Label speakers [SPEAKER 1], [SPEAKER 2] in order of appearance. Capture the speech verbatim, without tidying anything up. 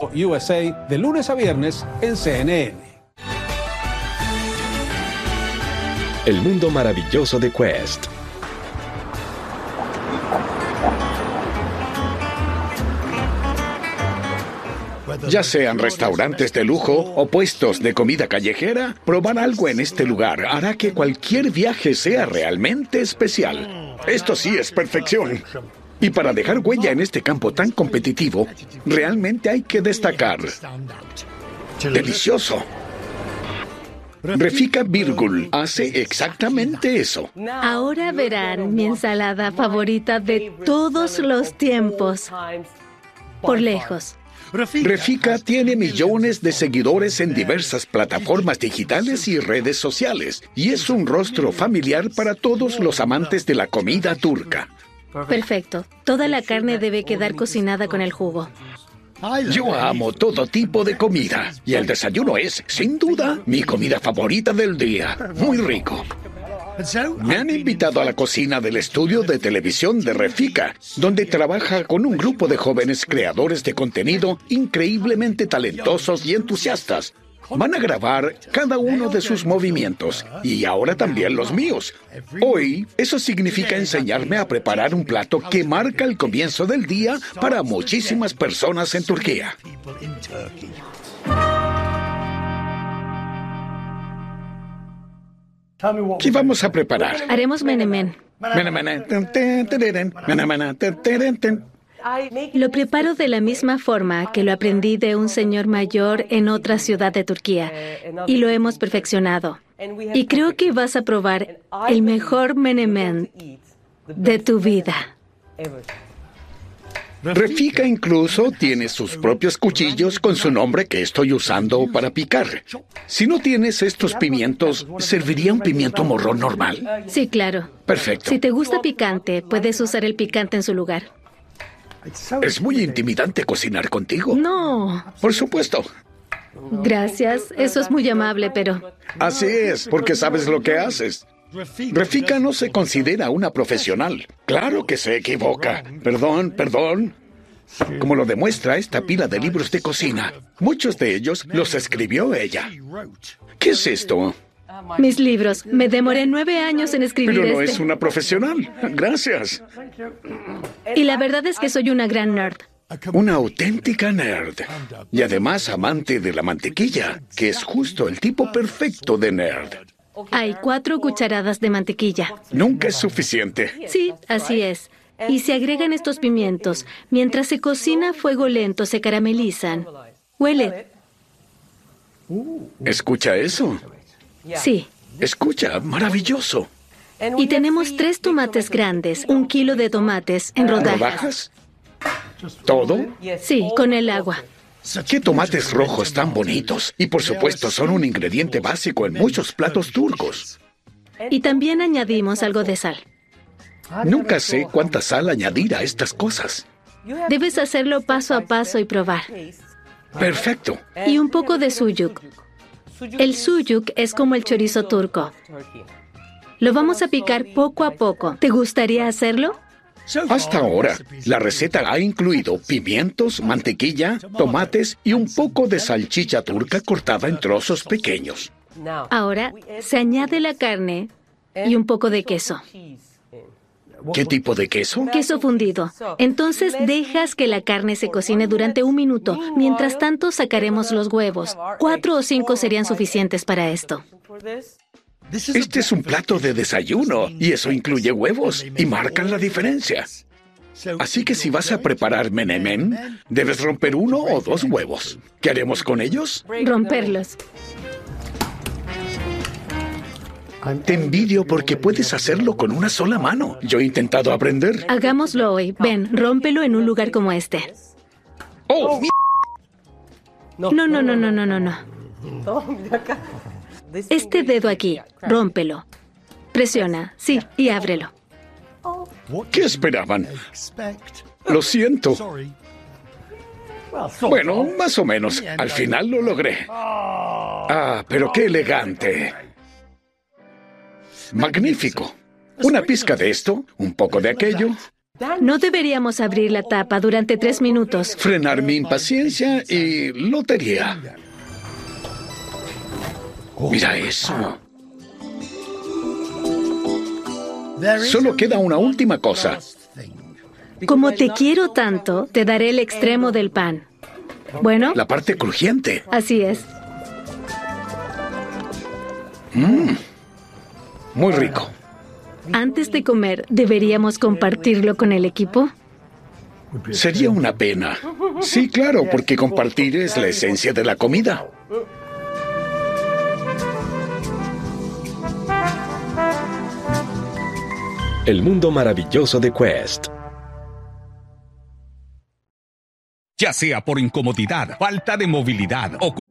[SPEAKER 1] U S A de lunes a viernes en C N N.
[SPEAKER 2] El mundo maravilloso de Quest.
[SPEAKER 3] Ya sean restaurantes de lujo o puestos de comida callejera, probar algo en este lugar hará que cualquier viaje sea realmente especial. Esto sí es perfección. Y para dejar huella en este campo tan competitivo, realmente hay que destacar. ¡Delicioso! Refika Birgul hace exactamente eso.
[SPEAKER 4] Ahora verán mi ensalada favorita de todos los tiempos. Por lejos.
[SPEAKER 3] Refika tiene millones de seguidores en diversas plataformas digitales y redes sociales, y es un rostro familiar para todos los amantes de la comida turca.
[SPEAKER 4] Perfecto. Toda la carne debe quedar cocinada con el jugo.
[SPEAKER 3] Yo amo todo tipo de comida, y el desayuno es, sin duda, mi comida favorita del día. Muy rico. Me han invitado a la cocina del estudio de televisión de Refika, donde trabaja con un grupo de jóvenes creadores de contenido increíblemente talentosos y entusiastas. Van a grabar cada uno de sus movimientos, y ahora también los míos. Hoy, eso significa enseñarme a preparar un plato que marca el comienzo del día para muchísimas personas en Turquía. ¿Qué vamos a preparar?
[SPEAKER 4] Haremos menemen. Lo preparo de la misma forma que lo aprendí de un señor mayor en otra ciudad de Turquía, y lo hemos perfeccionado. Y creo que vas a probar el mejor menemen de tu vida.
[SPEAKER 3] Refika incluso tiene sus propios cuchillos con su nombre que estoy usando para picar. Si no tienes estos pimientos, ¿serviría un pimiento morrón normal?
[SPEAKER 4] Sí, claro.
[SPEAKER 3] Perfecto.
[SPEAKER 4] Si te gusta picante, puedes usar el picante en su lugar.
[SPEAKER 3] Es muy intimidante cocinar contigo.
[SPEAKER 4] No.
[SPEAKER 3] Por supuesto.
[SPEAKER 4] Gracias, eso es muy amable, pero...
[SPEAKER 3] Así es, porque sabes lo que haces. Refika no se considera una profesional. Claro que se equivoca. Perdón, perdón. Como lo demuestra esta pila de libros de cocina. Muchos de ellos los escribió ella. ¿Qué es esto?
[SPEAKER 4] Mis libros. Me demoré nueve años en escribir
[SPEAKER 3] Pero no
[SPEAKER 4] este.
[SPEAKER 3] es una profesional. Gracias.
[SPEAKER 4] Y la verdad es que soy una gran nerd.
[SPEAKER 3] Una auténtica nerd. Y además amante de la mantequilla, que es justo el tipo perfecto de nerd.
[SPEAKER 4] Hay cuatro cucharadas de mantequilla.
[SPEAKER 3] Nunca es suficiente.
[SPEAKER 4] Sí, así es. Y se agregan estos pimientos. Mientras se cocina a fuego lento, se caramelizan. Huele.
[SPEAKER 3] ¿Escucha eso?
[SPEAKER 4] Sí.
[SPEAKER 3] Escucha, maravilloso.
[SPEAKER 4] Y tenemos tres tomates grandes, un kilo de tomates en rodajas.
[SPEAKER 3] ¿Rodajas? ¿Todo?
[SPEAKER 4] Sí, con el agua.
[SPEAKER 3] ¡Qué tomates rojos tan bonitos! Y por supuesto son un ingrediente básico en muchos platos turcos.
[SPEAKER 4] Y también añadimos algo de sal.
[SPEAKER 3] Nunca sé cuánta sal añadir a estas cosas.
[SPEAKER 4] Debes hacerlo paso a paso y probar.
[SPEAKER 3] Perfecto.
[SPEAKER 4] Y un poco de suyuk. El suyuk es como el chorizo turco. Lo vamos a picar poco a poco. ¿Te gustaría hacerlo?
[SPEAKER 3] Hasta ahora, la receta ha incluido pimientos, mantequilla, tomates y un poco de salchicha turca cortada en trozos pequeños.
[SPEAKER 4] Ahora se añade la carne y un poco de queso.
[SPEAKER 3] ¿Qué tipo de queso?
[SPEAKER 4] Queso fundido. Entonces dejas que la carne se cocine durante un minuto. Mientras tanto sacaremos los huevos. Cuatro o cinco serían suficientes para esto.
[SPEAKER 3] Este es un plato de desayuno y eso incluye huevos y marcan la diferencia. Así que si vas a preparar menemen, debes romper uno o dos huevos. ¿Qué haremos con ellos?
[SPEAKER 4] Romperlos.
[SPEAKER 3] Te envidio porque puedes hacerlo con una sola mano. Yo he intentado aprender.
[SPEAKER 4] Hagámoslo hoy. Ven, rómpelo en un lugar como este.
[SPEAKER 3] ¡Oh!
[SPEAKER 4] No, no, no, no, no, no, no. Este dedo aquí, rómpelo. Presiona, sí, y ábrelo.
[SPEAKER 3] ¿Qué esperaban? Lo siento. Bueno, más o menos. Al final lo logré. Ah, pero qué elegante. Magnífico. Una pizca de esto, un poco de aquello.
[SPEAKER 4] No deberíamos abrir la tapa durante tres minutos.
[SPEAKER 3] Frenar mi impaciencia y lotería. Mira eso. Solo queda una última cosa.
[SPEAKER 4] Como te quiero tanto, te daré el extremo del pan. Bueno,
[SPEAKER 3] La parte crujiente.
[SPEAKER 4] así es.
[SPEAKER 3] Mm, muy rico.
[SPEAKER 4] Antes de comer, ¿deberíamos compartirlo con el equipo?
[SPEAKER 3] Sería una pena. Sí, claro, porque compartir es la esencia de la comida.
[SPEAKER 2] El mundo maravilloso de Quest.
[SPEAKER 5] Ya sea por incomodidad, falta de movilidad o